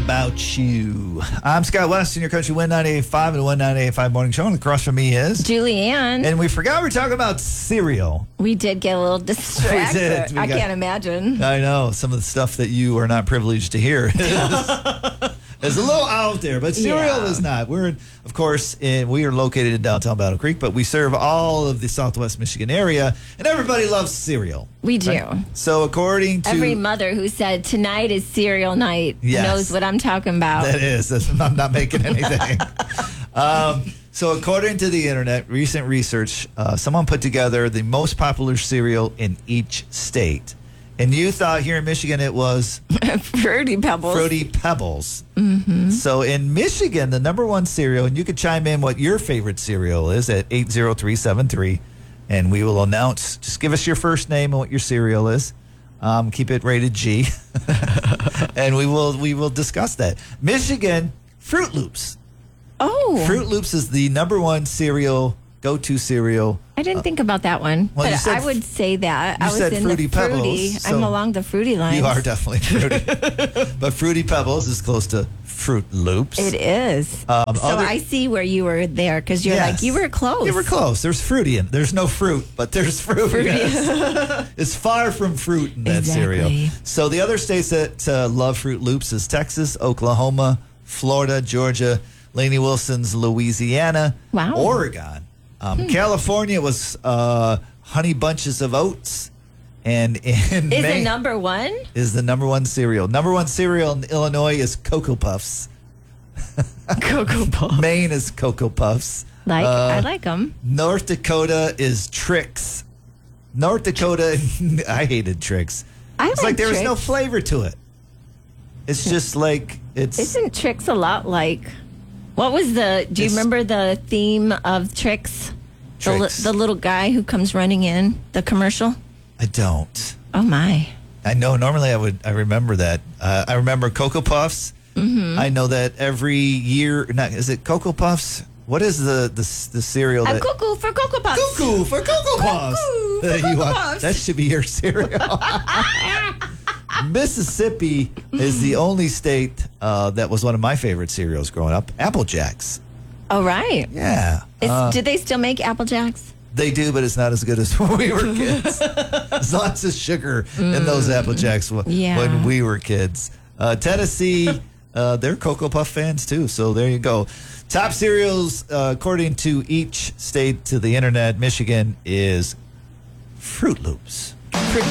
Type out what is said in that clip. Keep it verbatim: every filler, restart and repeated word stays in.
about you. I'm Scott West in your country one ninety-eight point five and one ninety-eight point five morning show. And across from me is Julianne. And we forgot we were talking about cereal. We did get a little distracted. We did. We I got, can't imagine. I know. Some of the stuff that you are not privileged to hear is, is a little out there, but cereal Yeah. is not. We're, in, of course, in, we are located in downtown Battle Creek, but we serve all of the Southwest Michigan area, and everybody loves cereal. We do. Right? So according to... Every mother who said tonight is cereal night Yes. knows what I'm talking about. That is. That's, I'm not making anything. um, so according to the internet, recent research, uh, someone put together the most popular cereal in each state. And you thought here in Michigan it was... Fruity Pebbles. Fruity Pebbles. Mm-hmm. So in Michigan, the number one cereal, and you could chime in what your favorite cereal is at eight zero three seven three, and we will announce. Just give us your first name and what your cereal is. Um, keep it rated G, and we will we will discuss that. Michigan, Fruit Loops. Oh. Fruit Loops is the number one cereal, go-to cereal. I didn't think about that one, well, you but said- I would say that. you I was said in Fruity the fruity. Pebbles, I'm so along the fruity line. You are definitely fruity, but Fruity Pebbles is close to Fruit Loops. It is. Um, so other- I see where you were there because you're Yes. like, you were close. You were close. There's fruity in. There's no fruit, but there's fruit. Fruity. Yes. It's far from fruit in that Exactly. cereal. So the other states that uh, love Fruit Loops is Texas, Oklahoma, Florida, Georgia, Lainey Wilson's Louisiana, Wow. Oregon. Um, California was uh, Honey Bunches of Oats. And in Is Maine it number one? is the number one cereal. Number one cereal in Illinois is Cocoa Puffs. Cocoa Puffs. Maine is Cocoa Puffs. Like, Uh, I like them. North Dakota is Trix. North Dakota, I hated Trix. I It's like like there was no Trix. flavor to it. It's just like it's. Isn't Trix a lot like... What was the... Do you It's- remember the theme of Trix? The, li- Trix. the little guy who comes running in, the commercial? I don't. Oh, my. I know. Normally, I would. I remember that. Uh, I remember Cocoa Puffs. Mm-hmm. I know that every year. Not, is it Cocoa Puffs? What is the the, the cereal? I'm that, cuckoo for Cocoa Puffs. Cuckoo for Cocoa Puffs. Cuckoo for That you Cocoa want- Puffs. That should be your cereal. Mississippi is the only state uh, that was one of my favorite cereals growing up. Apple Jacks. All right. Yeah. Is, Uh, do they still make Apple Jacks? they do, but it's not as good as when we were kids. There's lots of sugar in those Apple Jacks w- Yeah. when we were kids. Uh, Tennessee, uh, they're Cocoa Puff fans too, so there you go. Top cereals, uh, according to each state to the internet, Michigan is Fruit Loops.